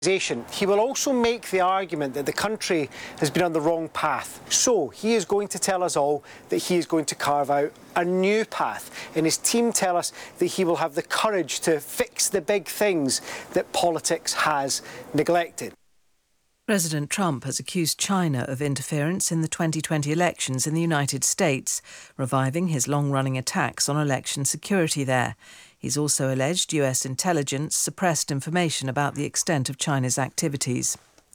He will also make the argument that the country has been on the wrong path. So he is going to tell us all that he is going to carve out a new path. And his team tell us that he will have the courage to fix the big things that politics has neglected. President Trump has accused China of interference in the 2020 elections in the United States, reviving his long-running attacks on election security there. He's also alleged US intelligence suppressed information about the extent of China's activities.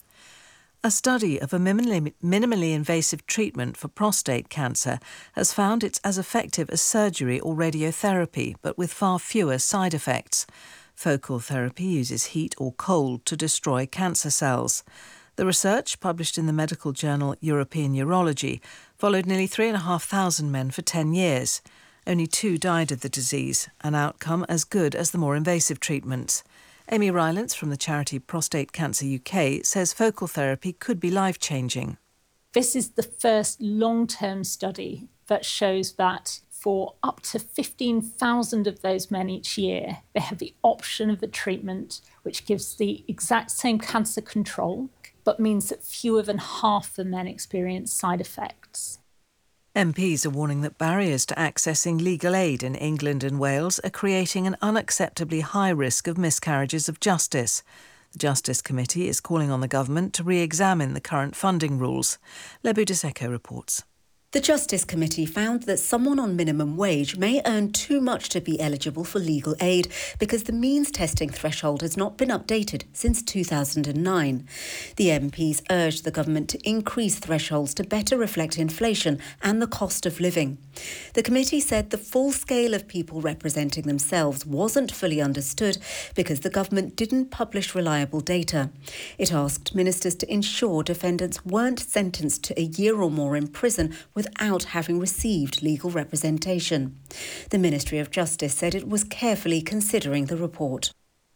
A study of a minimally invasive treatment for prostate cancer has found it's as effective as surgery or radiotherapy, but with far fewer side effects. Focal therapy uses heat or cold to destroy cancer cells. The research, published in the medical journal European Urology, followed nearly 3,500 men for 10 years. Only 2 died of the disease, an outcome as good as the more invasive treatments. Amy Rylance from the charity Prostate Cancer UK says focal therapy could be life-changing. This is the first long-term study that shows that for up to 15,000 of those men each year, they have the option of a treatment which gives the exact same cancer control, but means that fewer than half the men experience side effects. MPs are warning that barriers to accessing legal aid in England and Wales are creating an unacceptably high risk of miscarriages of justice. The Justice Committee is calling on the government to re-examine the current funding rules. Lebu Deseko reports. The Justice Committee found that someone on minimum wage may earn too much to be eligible for legal aid because the means testing threshold has not been updated since 2009. The MPs urged the government to increase thresholds to better reflect inflation and the cost of living. The committee said the full scale of people representing themselves wasn't fully understood because the government didn't publish reliable data. It asked ministers to ensure defendants weren't sentenced to a year or more in prison without having received legal representation. The Ministry of Justice said it was carefully considering the report.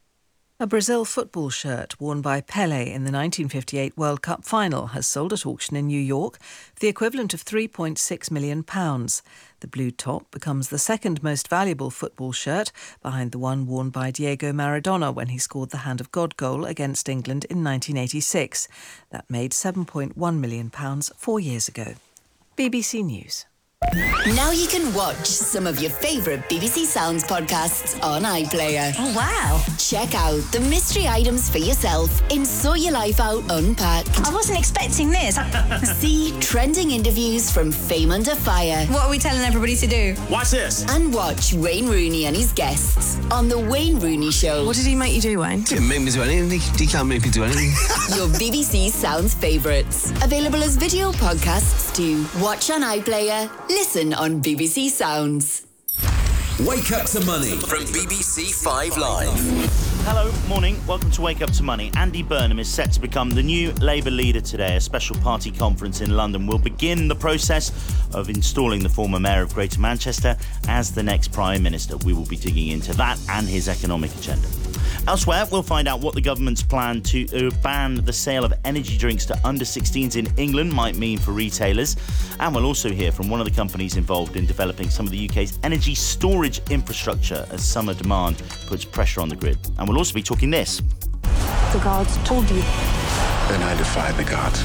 A Brazil football shirt worn by Pelé in the 1958 World Cup final has sold at auction in New York for the equivalent of £3.6 million. The blue top becomes the second most valuable football shirt, behind the one worn by Diego Maradona when he scored the Hand of God goal against England in 1986. That made £7.1 million 4 years ago. BBC News. Now you can watch some of your favourite BBC Sounds podcasts on iPlayer. Oh, wow. Check out the mystery items for yourself in Sort Your Life Out Unpacked. I wasn't expecting this. See trending interviews from Fame Under Fire. What are we telling everybody to do? Watch this. And watch Wayne Rooney and his guests on The Wayne Rooney Show. What did he make you do, Wayne? He didn't make me do anything. He can't make me do anything. Your BBC Sounds favourites. Available as video podcasts too. Watch on iPlayer. Listen on BBC Sounds. Wake Up to Money from BBC 5 Live. Hello, morning. Welcome to Wake Up to Money. Andy Burnham is set to become the new Labour leader today. A special party conference in London will begin the process of installing the former mayor of Greater Manchester as the next Prime Minister. We will be digging into that and his economic agenda. Elsewhere, we'll find out what the government's plan to ban the sale of energy drinks to under-16s in England might mean for retailers. And we'll also hear from one of the companies involved in developing some of the UK's energy storage infrastructure as summer demand puts pressure on the grid. And we'll also be talking this. The gods told you. Then I defied the gods.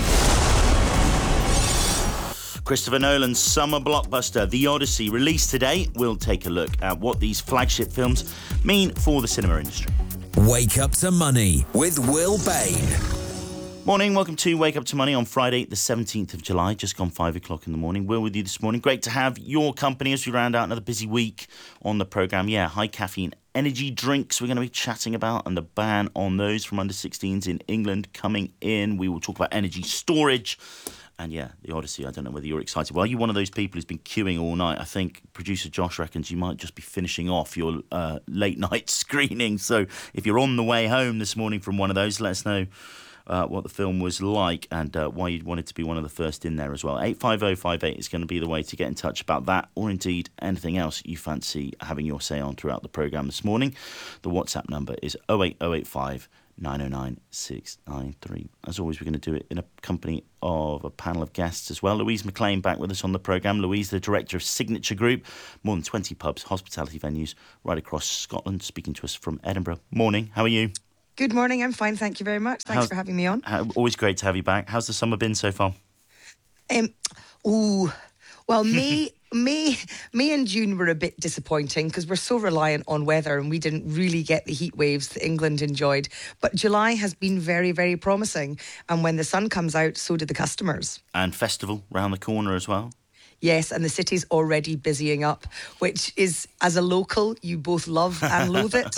Christopher Nolan's summer blockbuster, The Odyssey, released today. We'll take a look at what these flagship films mean for the cinema industry. Wake Up to Money with Will Bain. Morning, welcome to Wake Up to Money on Friday, the 17th of July, just gone 5 o'clock in the morning. Will with you this morning. Great to have your company as we round out another busy week on the programme. Yeah, high caffeine energy drinks we're going to be chatting about and the ban on those from under 16s in England coming in. We will talk about energy storage. And yeah, The Odyssey, I don't know whether you're excited. Well, are you one of those people who's been queuing all night? I think producer Josh reckons you might just be finishing off your late night screening. So if you're on the way home this morning from one of those, let us know what the film was like and why you'd wanted to be one of the first in there as well. 85058 is going to be the way to get in touch about that, or indeed anything else you fancy having your say on throughout the programme this morning. The WhatsApp number is 08085 909 693. As always, we're going to do it in a company of a panel of guests as well. Louise McLean back with us on the programme. Louise, the director of Signature Group, more than 20 pubs, hospitality venues right across Scotland, speaking to us from Edinburgh. Morning, how are you? Good morning. I'm fine. Thank you very much. Thanks for having me on. Always great to have you back. How's the summer been so far? Well, May and June were a bit disappointing because we're so reliant on weather and we didn't really get the heat waves that England enjoyed. But July has been very, very promising. And when the sun comes out, so did the customers. And festival round the corner as well. Yes, and the city's already busying up, which is, as a local, you both love and loathe it.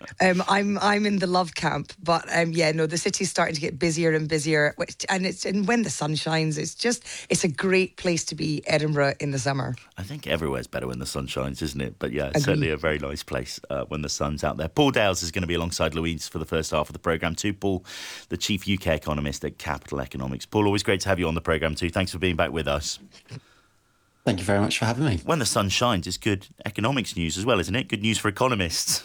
I'm in the love camp, but the city's starting to get busier and busier. And when the sun shines, it's a great place to be, Edinburgh, in the summer. I think everywhere's better when the sun shines, isn't it? But yeah, it's certainly a very nice place when the sun's out there. Paul Dales is going to be alongside Louise for the first half of the programme too. Paul, the chief UK economist at Capital Economics. Paul, always great to have you on the programme too. Thanks for being back with us. Thank you very much for having me. When the sun shines, it's good economics news as well, isn't it? Good news for economists.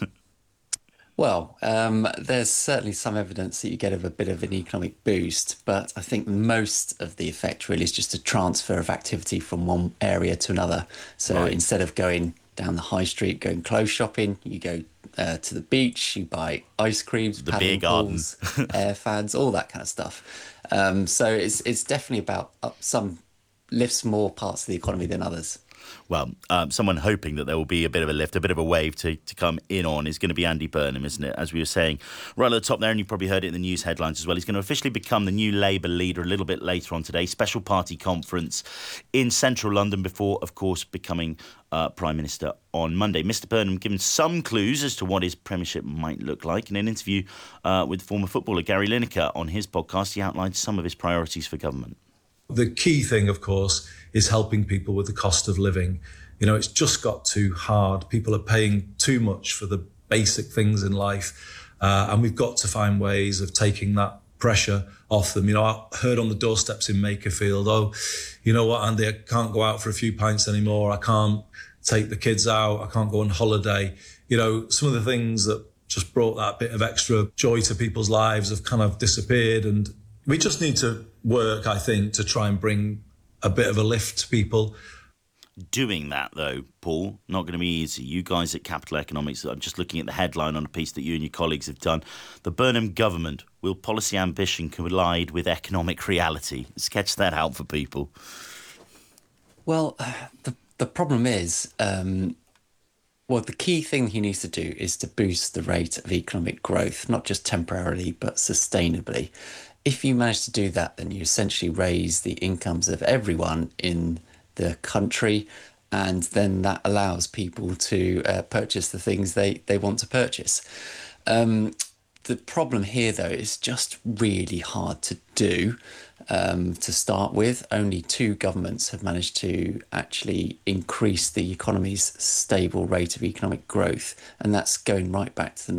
Well, there's certainly some evidence that you get a bit of an economic boost, but I think most of the effect really is just a transfer of activity from one area to another. So instead of going down the high street, going clothes shopping, you go to the beach, you buy ice creams, the beer garden, air fans, all that kind of stuff. So it's definitely about some lifts more parts of the economy than others. Well, someone hoping that there will be a bit of a lift, a bit of a wave to come in on is going to be Andy Burnham, isn't it? As we were saying, right at the top there, and you probably heard it in the news headlines as well, he's going to officially become the new Labour leader a little bit later on today. Special party conference in central London before, of course, becoming Prime Minister on Monday. Mr Burnham given some clues as to what his premiership might look like. In an interview with former footballer Gary Lineker on his podcast, he outlined some of his priorities for government. The key thing, of course, is helping people with the cost of living. You know, it's just got too hard. People are paying too much for the basic things in life. And we've got to find ways of taking that pressure off them. You know, I heard on the doorsteps in Makerfield, oh, you know what, Andy, I can't go out for a few pints anymore. I can't take the kids out. I can't go on holiday. You know, some of the things that just brought that bit of extra joy to people's lives have kind of disappeared. And we just need to work, I think, to try and bring a bit of a lift to people. Doing that, though, Paul, not going to be easy. You guys at Capital Economics, I'm just looking at the headline on a piece that you and your colleagues have done. The Burnham government, will policy ambition collide with economic reality? Sketch that out for people. Well, the problem is, the key thing he needs to do is to boost the rate of economic growth, not just temporarily, but sustainably. If you manage to do that, then you essentially raise the incomes of everyone in the country, and then that allows people to purchase the things they want to purchase. The problem here, though, is just really hard to do. To start with, only 2 governments have managed to actually increase the economy's stable rate of economic growth, and that's going right back to the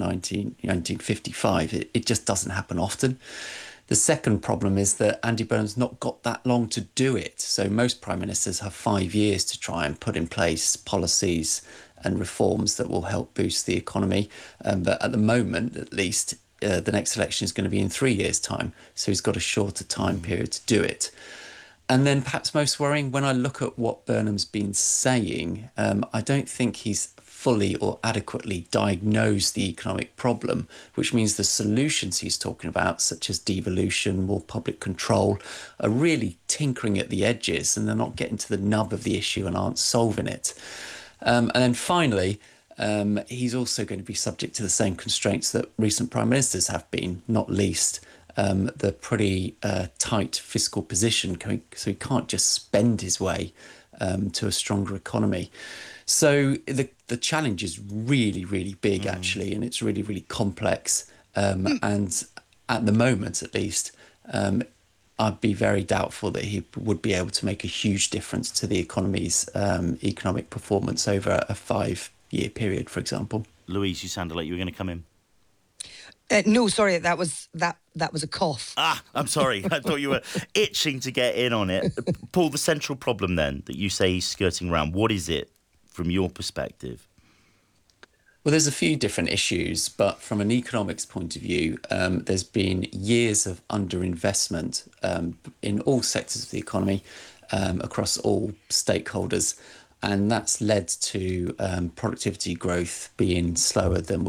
1955. It just doesn't happen often. The second problem is that Andy Burnham's not got that long to do it. So most prime ministers have 5 years to try and put in place policies and reforms that will help boost the economy. But at the moment, at least, the next election is going to be in 3 years' time. So he's got a shorter time period to do it. And then perhaps most worrying, when I look at what Burnham's been saying, I don't think he's fully or adequately diagnosed the economic problem, which means the solutions he's talking about, such as devolution, more public control, are really tinkering at the edges, and they're not getting to the nub of the issue and aren't solving it. And then finally, he's also going to be subject to the same constraints that recent prime ministers have been, not least the pretty tight fiscal position, so he can't just spend his way to a stronger economy. So the challenge is really, really big, actually, and it's really, really complex. And at the moment, at least, I'd be very doubtful that he would be able to make a huge difference to the economy's economic performance over a 5-year period, for example. Louise, you sounded like you were going to come in. No, sorry, that was a cough. I'm sorry. I thought you were itching to get in on it. Paul, the central problem then that you say he's skirting around, what is it from your perspective? Well, there's a few different issues, but from an economics point of view, there's been years of underinvestment in all sectors of the economy, across all stakeholders, and that's led to productivity growth being slower than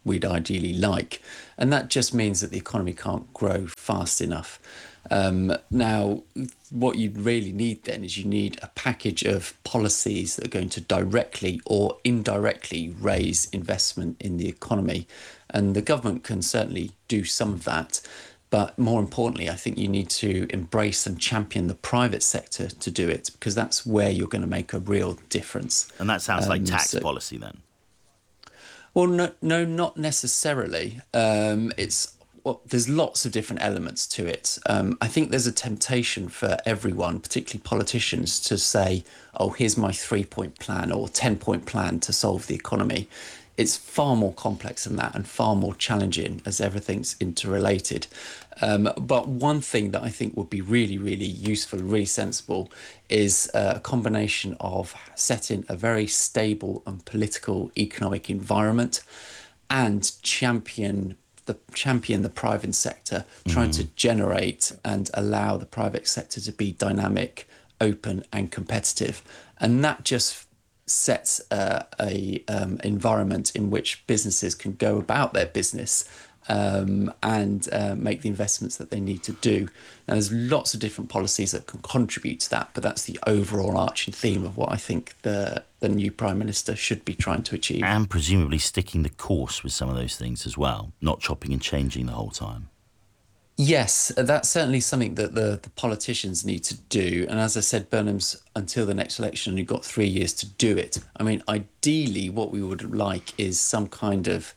we'd ideally like. And that just means that the economy can't grow fast enough. Now, what you really need then is you need a package of policies that are going to directly or indirectly raise investment in the economy. And the government can certainly do some of that. But more importantly, I think you need to embrace and champion the private sector to do it, because that's where you're going to make a real difference. And that sounds like tax policy then? Well, no, not necessarily. There's lots of different elements to it. I think there's a temptation for everyone, particularly politicians, to say, oh, here's my 3-point plan or 10-point plan to solve the economy. It's far more complex than that and far more challenging, as everything's interrelated. But one thing that I think would be really, really useful, really sensible, is a combination of setting a very stable and political economic environment and champion the private sector, trying to generate and allow the private sector to be dynamic, open and competitive. And that just sets a environment in which businesses can go about their business and make the investments that they need to do. Now, there's lots of different policies that can contribute to that, but that's the overall arching theme of what I think the new Prime Minister should be trying to achieve. And presumably sticking the course with some of those things as well, not chopping and changing the whole time. Yes, that's certainly something that the politicians need to do. And as I said, Burnham's until the next election only got 3 years to do it. I mean, ideally, what we would like is some kind of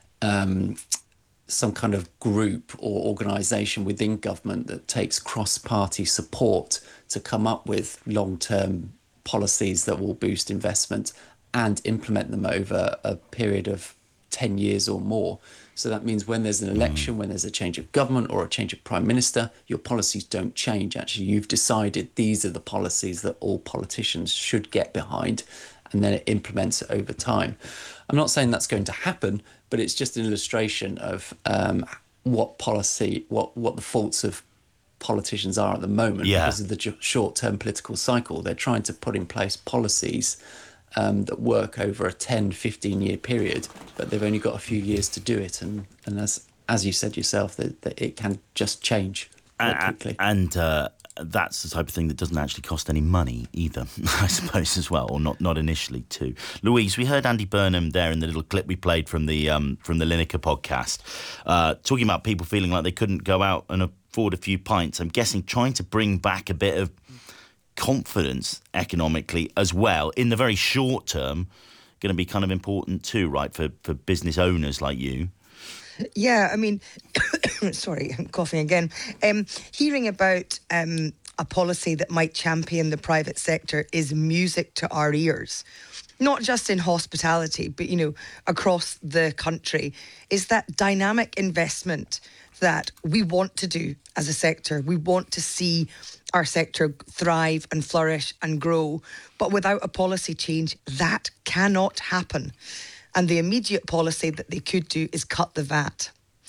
group or organisation within government that takes cross-party support to come up with long-term policies that will boost investment and implement them over a period of 10 years or more. So that means when there's an election, when there's a change of government or a change of prime minister, your policies don't change. Actually, you've decided these are the policies that all politicians should get behind, and then it implements it over time. I'm not saying that's going to happen, but it's just an illustration of what the faults of politicians are at the moment because of the short-term political cycle. They're trying to put in place policies that work over a 10, 15-year period, but they've only got a few years to do it. And as you said yourself, that it can just change quite quickly. And that's the type of thing that doesn't actually cost any money either, I suppose, as well, or not initially too. Louise, we heard Andy Burnham there in the little clip we played from the Lineker podcast, talking about people feeling like they couldn't go out and afford a few pints. I'm guessing trying to bring back a bit of confidence economically as well in the very short term, going to be kind of important too, right, for business owners like you. Yeah, I mean, sorry, I'm coughing again. Hearing about a policy that might champion the private sector is music to our ears. Not just in hospitality, but, across the country, is that dynamic investment that we want to do as a sector. We want to see our sector thrive and flourish and grow. But without a policy change, that cannot happen. And the immediate policy that they could do is cut the VAT.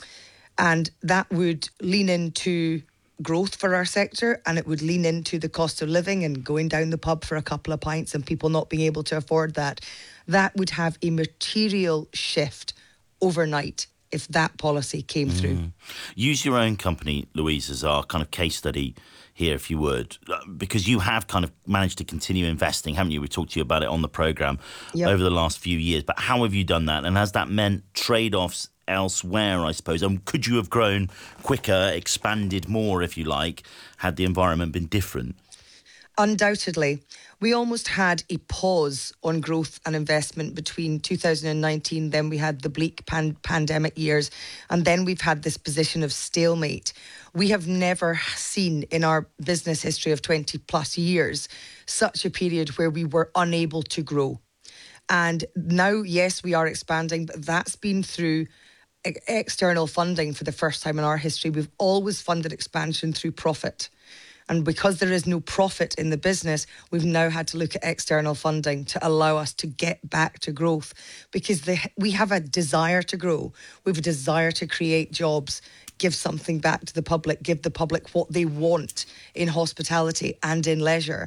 And that would lean into growth for our sector, and it would lean into the cost of living and going down the pub for a couple of pints and people not being able to afford that. That would have a material shift overnight if that policy came through. Use your own company, Louise, as our kind of case study here, if you would, because you have kind of managed to continue investing, haven't you? We talked to you about it on the programme over the last few years, but how have you done that? And has that meant trade-offs elsewhere, I suppose? And could you have grown quicker, expanded more, if you like, had the environment been different? Undoubtedly. We almost had a pause on growth and investment between 2019, then we had the bleak pandemic years, and then we've had this position of stalemate. We have never seen in our business history of 20 plus years such a period where we were unable to grow. And now, yes, we are expanding, but that's been through external funding for the first time in our history. We've always funded expansion through profit. And because there is no profit in the business, we've now had to look at external funding to allow us to get back to growth, because we have a desire to grow. We have a desire to create jobs, give something back to the public, give the public what they want in hospitality and in leisure.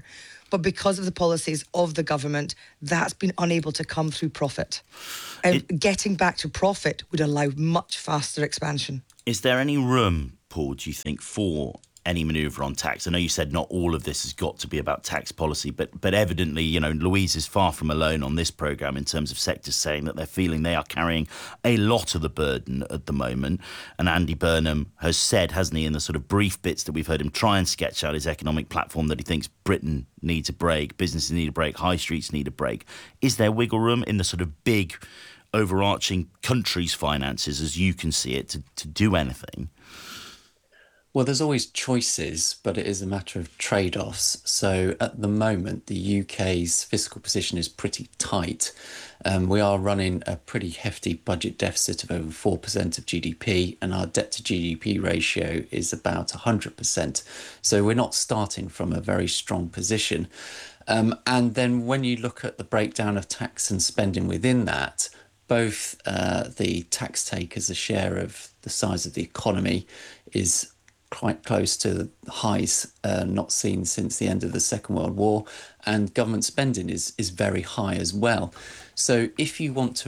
but because of the policies of the government, that's been unable to come through profit. Getting back to profit would allow much faster expansion. Is there any room, Paul, do you think, for any manoeuvre on tax? I know you said not all of this has got to be about tax policy, but evidently, you know, Louise is far from alone on this programme in terms of sectors saying that they're feeling they are carrying a lot of the burden at the moment. And Andy Burnham has said, hasn't he, in the sort of brief bits that we've heard him try and sketch out his economic platform, that he thinks Britain needs a break, businesses need a break, high streets need a break. Is there wiggle room in the sort of big overarching country's finances, as you can see it, to do anything? Well, there's always choices, but it is a matter of trade-offs. So at the moment, the UK's fiscal position is pretty tight. We are running a pretty hefty budget deficit of over 4% of GDP, and our debt to GDP ratio is about 100%. So we're not starting from a very strong position. And then when you look at the breakdown of tax and spending within that, both the tax take as a share of the size of the economy is quite close to the highs not seen since the end of the Second World War, and government spending is very high as well. So if you want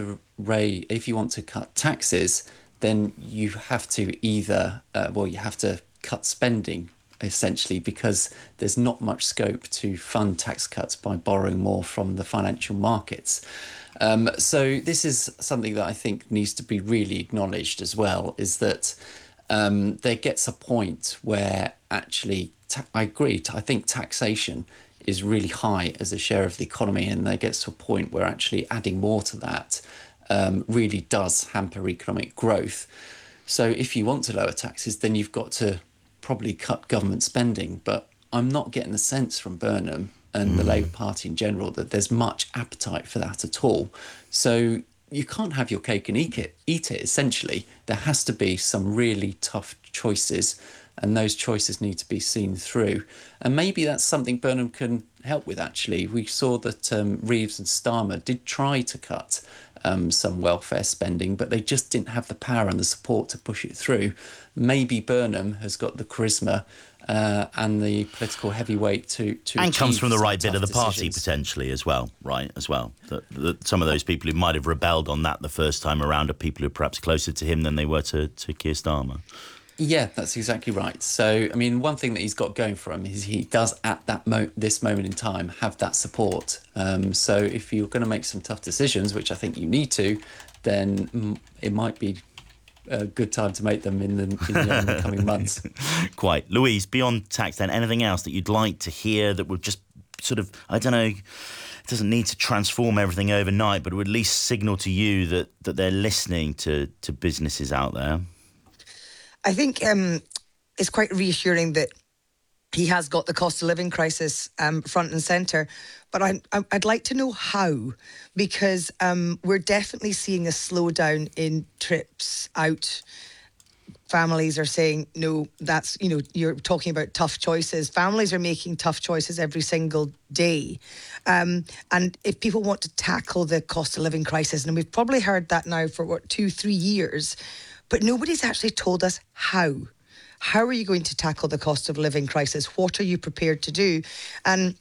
to cut taxes, then you have to either you have to cut spending essentially, because there's not much scope to fund tax cuts by borrowing more from the financial markets. So this is something that I think needs to be really acknowledged as well, is that there gets a point where actually, I agree, I think taxation is really high as a share of the economy, and there gets to a point where actually adding more to that really does hamper economic growth. So if you want to lower taxes, then you've got to probably cut government spending. But I'm not getting the sense from Burnham and the Labour Party in general that there's much appetite for that at all. So you can't have your cake and eat it, essentially. There has to be some really tough choices, and those choices need to be seen through. And maybe that's something Burnham can help with, actually. We saw that Reeves and Starmer did try to cut some welfare spending, but they just didn't have the power and the support to push it through. Maybe Burnham has got the charisma and the political heavyweight to and comes from the right bit of the decisions. party potentially as well, right? As well, that some of those people who might have rebelled on that the first time around are people who are perhaps closer to him than they were to Keir Starmer. Yeah, that's exactly right. So, I mean, one thing that he's got going for him is he does at this moment in time have that support. So if you're going to make some tough decisions, which I think you need to, then it might be a good time to make them in the coming months. Quite. Louise, beyond tax then, anything else that you'd like to hear that would just sort of, I don't know, it doesn't need to transform everything overnight, but it would at least signal to you that they're listening to businesses out there? I think it's quite reassuring that he has got the cost of living crisis front and centre. But I'd like to know how, because we're definitely seeing a slowdown in trips out. Families are saying, no, that's, you're talking about tough choices. Families are making tough choices every single day. And if people want to tackle the cost of living crisis, and we've probably heard that now for 2-3 years, but nobody's actually told us how. How are you going to tackle the cost of living crisis? What are you prepared to do? And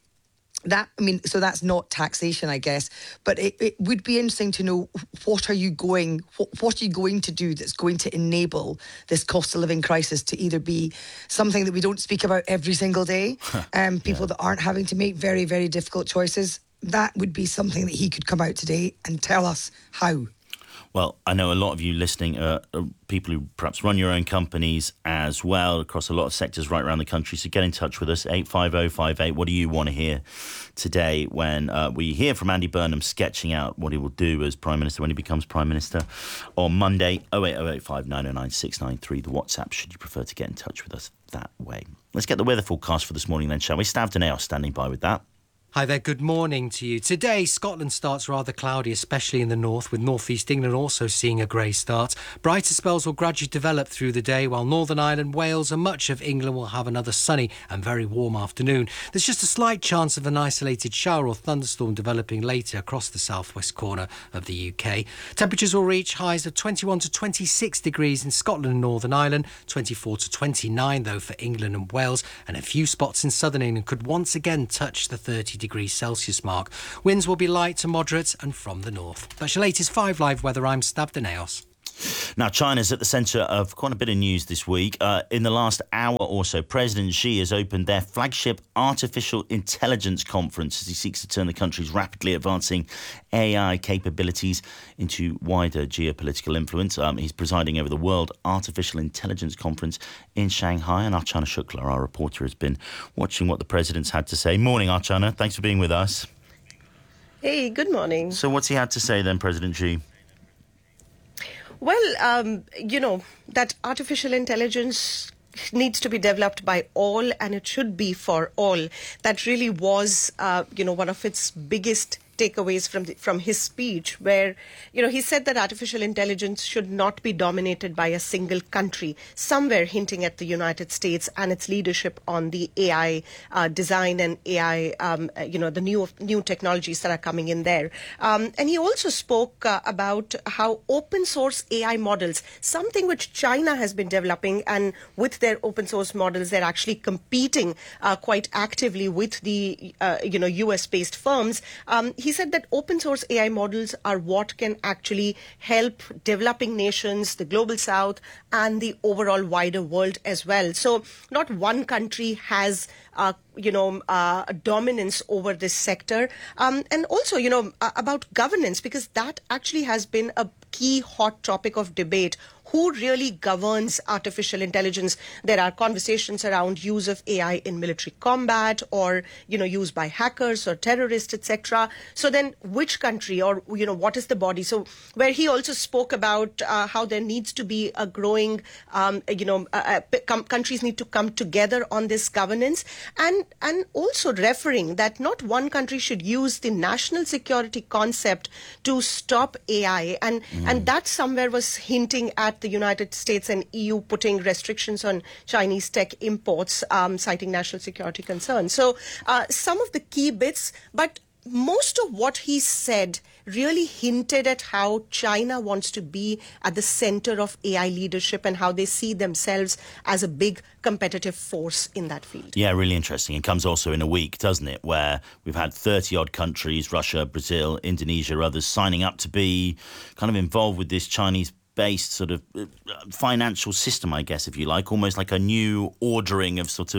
so that's not taxation, I guess, but it would be interesting to know what are you going to do that's going to enable this cost of living crisis to either be something that we don't speak about every single day, people that aren't having to make very, very difficult choices. That would be something that he could come out today and tell us how. Well, I know a lot of you listening are people who perhaps run your own companies as well across a lot of sectors right around the country. So get in touch with us, 85058. What do you want to hear today when we hear from Andy Burnham sketching out what he will do as Prime Minister when he becomes Prime Minister on Monday? 08085 909 693, the WhatsApp, should you prefer to get in touch with us that way. Let's get the weather forecast for this morning then, shall we? Stav Danaos standing by with that. Hi there, good morning to you. Today, Scotland starts rather cloudy, especially in the north, with North East England also seeing a grey start. Brighter spells will gradually develop through the day, while Northern Ireland, Wales and much of England will have another sunny and very warm afternoon. There's just a slight chance of an isolated shower or thunderstorm developing later across the southwest corner of the UK. Temperatures will reach highs of 21 to 26 degrees in Scotland and Northern Ireland, 24 to 29 though for England and Wales, and a few spots in southern England could once again touch the 30 degrees Celsius mark. Winds will be light to moderate and from the north. That's your latest 5 Live weather. I'm Stav Deneos. Now, China's at the centre of quite a bit of news this week. In the last hour or so, President Xi has opened their flagship artificial intelligence conference as he seeks to turn the country's rapidly advancing AI capabilities into wider geopolitical influence. He's presiding over the World Artificial Intelligence Conference in Shanghai, and Archana Shukla, our reporter, has been watching what the president's had to say. Morning, Archana. Thanks for being with us. Hey, good morning. So what's he had to say then, President Xi? Well, that artificial intelligence needs to be developed by all, and it should be for all. That really was, one of its biggest takeaways from his speech, where, he said that artificial intelligence should not be dominated by a single country, somewhere hinting at the United States and its leadership on the AI design and AI, the new technologies that are coming in there. And he also spoke about how open source AI models, something which China has been developing, and with their open source models, they're actually competing quite actively with the, US-based firms. He said that open source AI models are what can actually help developing nations, the global south, and the overall wider world as well. So not one country has dominance over this sector. And also, about governance, because that actually has been a key hot topic of debate. Who really governs artificial intelligence? There are conversations around use of AI in military combat, or, use by hackers or terrorists, etc. So then which country, or, what is the body? So where he also spoke about how there needs to be a growing, countries need to come together on this governance, and also referring that not one country should use the national security concept to stop AI. And that somewhere was hinting at the United States and EU putting restrictions on Chinese tech imports, citing national security concerns. So some of the key bits, but most of what he said really hinted at how China wants to be at the center of AI leadership and how they see themselves as a big competitive force in that field. Yeah, really interesting. It comes also in a week, doesn't it, where we've had 30-odd countries, Russia, Brazil, Indonesia, others, signing up to be kind of involved with this Chinese-based sort of financial system, I guess, if you like, almost like a new ordering of sort of